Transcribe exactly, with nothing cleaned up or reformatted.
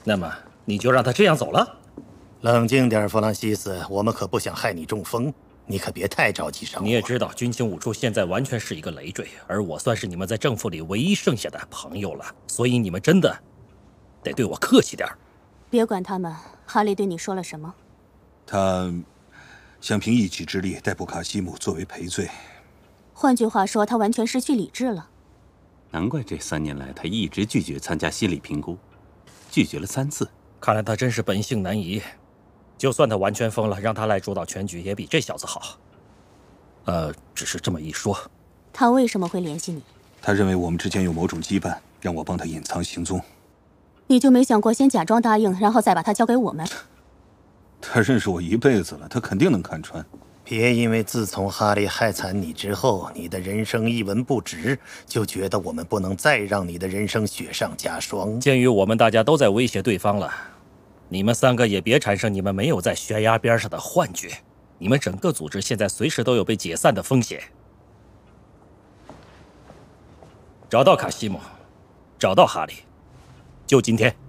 那么你就让他这样走了？ 冷静点，弗朗西斯，我们可不想害你中风，你可别太着急上火。 你也知道，军情五处现在完全是一个累赘，而我算是你们在政府里唯一剩下的朋友了，所以你们真的得对我客气点。 别管他们，哈利对你说了什么？ 他想凭一己之力逮捕卡西姆作为赔罪。 换句话说，他完全失去理智了。 难怪这三年来他一直拒绝参加心理评估，拒绝了三次。 看来他真是本性难移。就算他完全疯了，让他来主导全局，也比这小子好。呃，只是这么一说。 他为什么会联系你？ 他认为我们之间有某种羁绊，让我帮他隐藏行踪。 你就没想过先假装答应，然后再把他交给我们？ 他认识我一辈子了，他肯定能看穿。 别因为自从哈利害惨你之后，你的人生一文不值，就觉得我们不能再让你的人生雪上加霜。 鉴于我们大家都在威胁对方了，你们三个也别产生你们没有在悬崖边上的幻觉。你们整个组织现在随时都有被解散的风险。找到卡西姆，找到哈利，就今天。